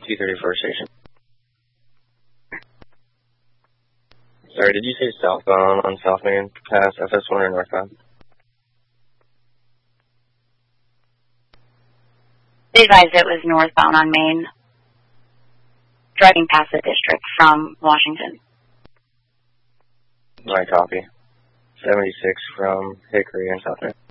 T-34 station. Sorry, did you say southbound on South Main, past FS1 or northbound? They advised it was northbound on Main, driving past the district from Washington. My copy. 76 from Hickory and South Main.